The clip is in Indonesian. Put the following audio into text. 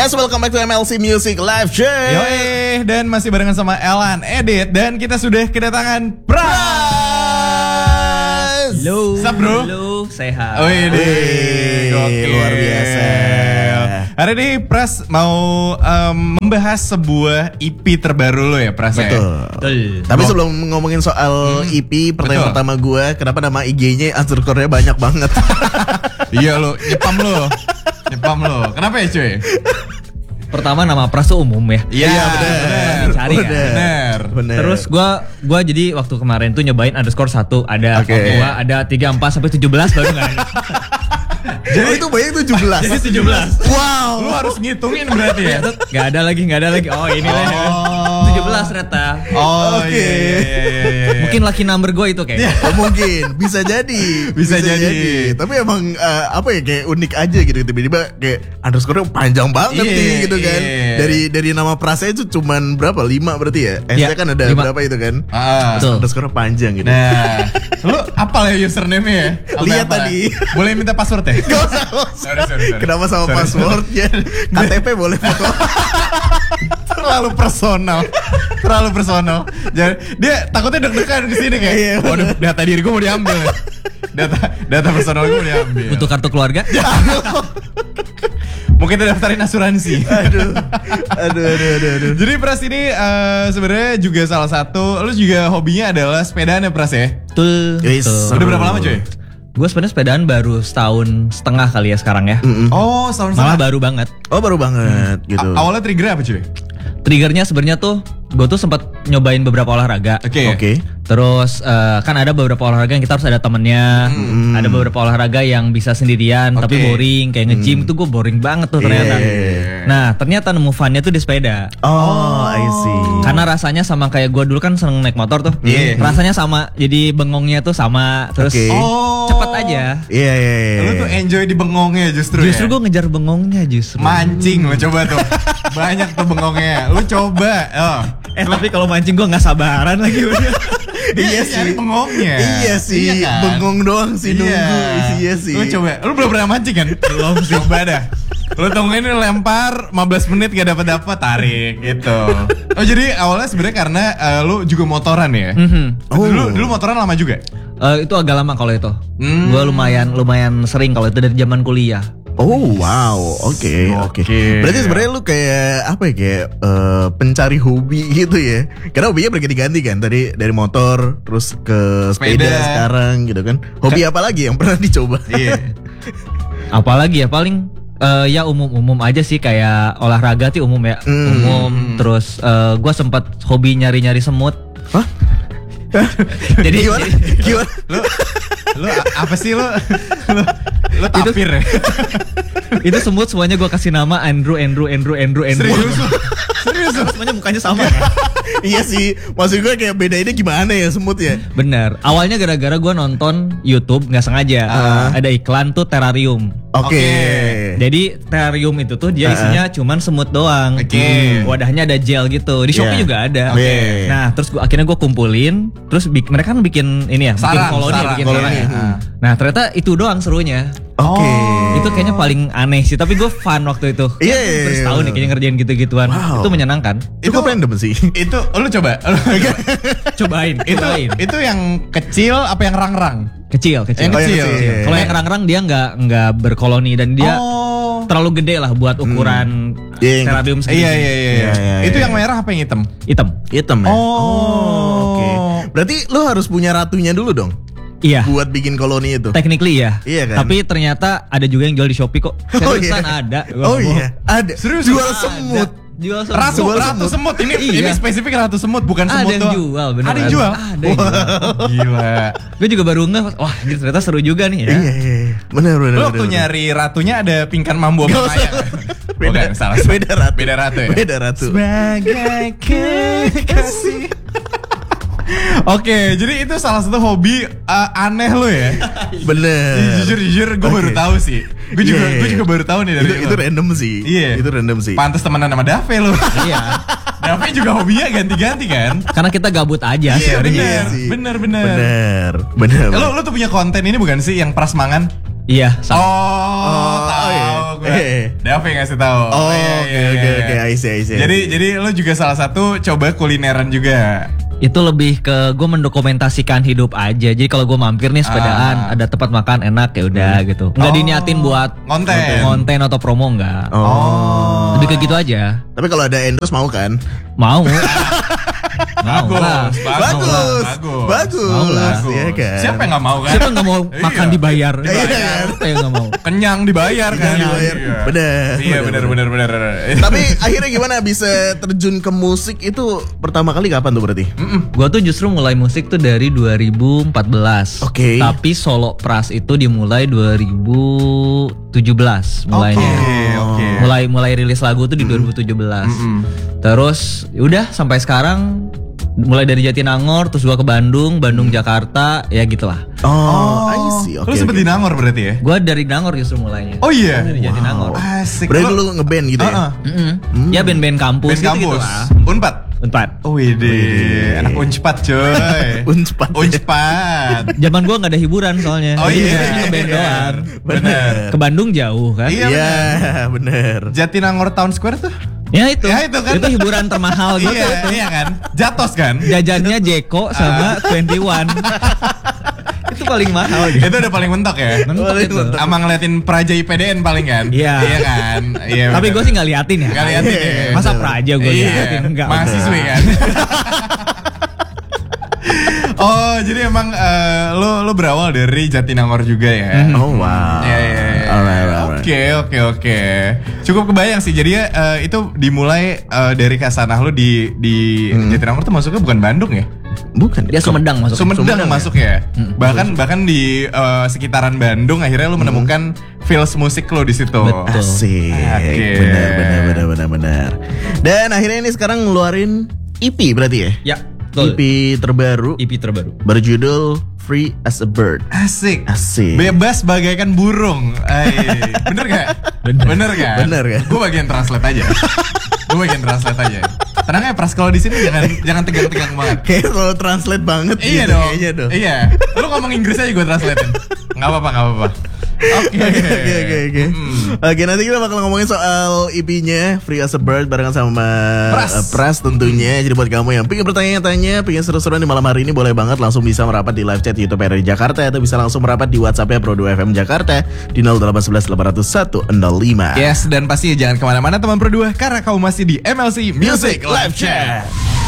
Yes, welcome back to MLC Music Live Show. Yoi, dan masih barengan sama Elan Edit. Dan kita sudah kedatangan Pras. Halo. Sup bro? Halo, sehat. Wih, gokil. Luar biasa. Hari ini Pras mau membahas sebuah EP terbaru lo ya Pras ya? Betul. Tapi sebelum ngomongin soal EP, pertanyaan pertama gue, kenapa nama IG-nya underscore-nya banyak banget? Iya lo, nyepam lo. Kenapa ya cuy? Pertama nama Pras tuh umum ya. Iya benar. Cari kan? Benar. Terus gua jadi waktu kemarin tuh nyobain underscore 1 ada Oke. 2 ada 3 4 sampai 17 baru enggak ada. Jadi itu banyak 17. Jadi 17. Wow. Lu harus ngitungin berarti ya? Enggak ada lagi. Oh, ini lah. 17 ternyata. Oh Oke. iya. Mungkin lucky number gue itu kayaknya. Oh, mungkin bisa jadi. Bisa jadi. Tapi emang apa ya, kayak unik aja gitu, tiba-tiba kayak underscore-nya panjang banget Iya, nih gitu kan. iya. Dari nama Prasa itu cuman berapa? 5 berarti ya? Iya, kan ada 5. berapa itu kan? Betul. Underscore panjang gitu. Nah, lu apal ya username-nya ya? Lihat Apa? tadi. Boleh minta password ya? Gak usah. Sorry. Kenapa sama Sorry. passwordnya? KTP boleh foto. Terlalu personal. Jadi dia takutnya deg-degan kesini kayak, Iya, waduh, data diri gue mau diambil. Data personal gue mau diambil. Untuk kartu keluarga? Mungkin dia daftarin asuransi. Aduh. Jadi Pras ini sebenarnya juga salah satu, lu juga hobinya adalah sepedaan ya Pras ya? Betul. Yes. Udah berapa lama cuy? Gue sebenarnya sepedaan baru setahun setengah kali ya sekarang ya. Oh, setahun Malah setengah. baru banget. Oh, baru banget gitu. Awalnya trigger apa cuy? Triggernya sebenarnya tuh gue tuh sempat nyobain beberapa olahraga. Oke. Terus kan ada beberapa olahraga yang kita harus ada temennya. Ada beberapa olahraga yang bisa sendirian tapi Oke. boring. Kayak nge-gym tuh gue boring banget tuh ternyata. Nah ternyata nemu funnya tuh di sepeda. Oh, I see. Karena rasanya sama kayak gue dulu kan seneng naik motor tuh. Iya. Rasanya sama. Jadi bengongnya tuh sama. Terus Oke. cepet aja. Iya. Lu tuh enjoy di bengongnya justru Justru ya? gue ngejar bengongnya justru. Mancing lo coba tuh. Banyak tuh bengongnya. Lu coba. Oh. Tapi kalau mancing gue nggak sabaran lagi udah. Iya Nyari sih. bengongnya. Iya sih. Iya kan? Bengong doang sih nunggu. Iya sih. Lu coba. Lu belum pernah mancing kan? Belum sih. Coba dah. Lu tungguin lempar 15 menit gak dapat tarik gitu. Oh jadi awalnya sebenarnya karena lu juga motoran ya? Oh. Dulu motoran lama juga? Itu agak lama kalau itu. Gue lumayan sering kalau itu dari zaman kuliah. Oh wow, oke. Berarti sebenarnya lu kayak apa ya, kayak pencari hobi gitu ya? Karena hobinya berganti-ganti kan, tadi dari motor terus ke sepeda sekarang gitu kan. Hobi apa lagi yang pernah dicoba? Iya. Apalagi ya paling ya umum aja sih, kayak olahraga sih umum ya. Umum. Terus gue sempat hobi nyari semut. Hah? Jadi Gimana? Lu apa sih lu tapir ya? itu semut semuanya gue kasih nama Andrew. Serius? Semuanya mukanya sama. Iya sih, maksud gue kayak bedainnya gimana ya semut ya? Bener. Awalnya gara-gara gue nonton YouTube nggak sengaja ada iklan tuh terrarium. Oke. Jadi terrarium itu tuh dia isinya cuman semut doang. Oke. Wadahnya ada gel gitu. Di Shopee Yeah. juga ada. Oke. Nah, terus akhirnya gue kumpulin, terus mereka kan bikin ini ya, bikin koloni. koloni. Nah, ternyata itu doang serunya. Oke. Itu kayaknya paling aneh sih, tapi gue fun waktu itu. Iya. Baru setahun nih kayaknya ngerjain gitu-gituan. Wow. Itu menyenangkan. Cukup random sih. Itu lu coba. Cobain. Itu yang kecil apa yang rang-rang? Kecil. Yang Oh, yang kecil. kecil. Kalau yang rang-rang dia nggak berkoloni dan dia terlalu gede lah buat ukuran Iya, terrarium segini. Iya. Itu yang merah apa yang hitam? Hitam ya? Oh. Oke. Berarti lu harus punya ratunya dulu dong Iya. buat bikin koloni itu. Technically ya. Iya kan? Tapi ternyata ada juga yang jual di Shopee kok. Seriusan ada. Gua Oh nggak bohong. iya, ada. Serius? Jual Ada. semut. Jual semut. Ratu semut. Ini Iya. spesifik ratu semut, bukan Ada semut yang doang. jual, beneran. Ada yang jual? Ada yang jual. Gila. Gue juga baru ngeh, wah anjir, ternyata seru juga nih ya. Iya. Benar. Lu waktu nyari ratunya ada pingkan mambu apa kayak? Bukan, salah. Beda ratu. Beda ratu ya? Beda ratu. Sebagai kekasih. Oke, jadi itu salah satu hobi aneh lo ya. Bener. Jujur gue baru tahu sih. Gue juga baru tahu nih dari itu random sih. Iya. Itu random sih. Pantes temenan sama Dave lo. Iya. Dave juga hobinya ganti-ganti kan. Karena kita gabut aja sih. Iya, Iya sih. bener. Bener. Lo tuh punya konten ini bukan sih yang prasmangan? Iya. Oh, tahu iya. gue. Davi ngasih tahu. Oh, Iya, oke, I see. Jadi lo juga salah satu coba kulineran juga. Itu lebih ke gue mendokumentasikan hidup aja. Jadi kalau gue mampir nih sepedaan, ada tempat makan enak ya udah gitu. Nggak diniatin buat konten atau promo enggak. Oh. Lebih ke gitu aja. Tapi kalau ada endorse mau kan? Mau. Mau lah. Bagus. Iya kan? Siapa yang nggak mau kan? Siapa nggak mau makan dibayar? Iya. Siapa yang nggak mau? Kenyang dibayar kan? Bener. Iya bener. Tapi akhirnya gimana bisa terjun ke musik itu pertama kali kapan tuh berarti? Gue tuh justru mulai musik tuh dari 2014. Oke. Tapi solo pras itu dimulai 2017 mulainya. Oke. Mulai rilis lagu tuh di 2017. Terus udah sampai sekarang mulai dari Jatinangor terus gua ke Bandung, Jakarta, ya gitulah. Oh, I see. Lu sempet di Nangor berarti ya? Gua dari Nangor justru mulainya. Oh iya. Dari Jatinangor. Asik. Berarti lu ngeband gitu ya? Ya band-band kampus Band gitu kampus. lah. Unpad. Unpad. Widih, anak Unpad coy. Unpad. Zaman gua nggak ada hiburan soalnya. Oh iya, ngeband doang. Bener. Ke Bandung jauh kan? Iya, bener. Jatinangor Town Square tuh? Ya itu. kan. Itu hiburan termahal gitu. Iya kan? Jatos kan? Jajannya Jeko sama 21. Itu paling mahal gitu. Itu udah paling mentok ya? Mentok itu. Sama ngeliatin Praja IPDN paling kan? Iya. Iya kan? Iya. Tapi gue sih nggak liatin ya. Nggak liatin ya? Masa Praja gue liatin? Enggak. Mahasiswi kan? Oh, jadi emang lo berawal dari Jatinangor juga ya? Oh wow. Iya. Alright. Oke. Cukup kebayang sih. Jadi itu dimulai dari kasanah lo di Jatinangor tuh masuknya bukan Bandung ya? Bukan. Dia Sumedang masuk. Sumedang masuk ya. Bahkan di sekitaran Bandung akhirnya lo menemukan feels musik lo di situ. Asik. Oke. Benar. Dan akhirnya ini sekarang ngeluarin EP berarti ya? Ya. Betul. EP terbaru berjudul Free as a Bird. Asik. Asik. Bebas bagaikan burung. Bener gak? Bener kan? Gue bagian translate aja. Tenang ya Pras, kalau di sini jangan tegang-tegang banget. Kayak kalau translate banget Iya gitu dong. kayaknya dong. Iya. Lu ngomong Inggris aja gue translatein. Gak apa-apa. Oke. Oke, nanti kita bakal ngomongin soal EP-nya Free as a Bird barengan sama Pras tentunya. Jadi buat kamu yang pengen bertanya-tanya, pengen seru-seruan di malam hari ini, boleh banget langsung bisa merapat di live chat YouTube RRI Jakarta, atau bisa langsung merapat di WhatsApp-nya Pro 2 FM Jakarta di 0811 801 105. Yes, dan pastinya jangan kemana-mana teman Pro 2, karena kamu masih di MLC Music Live Chat.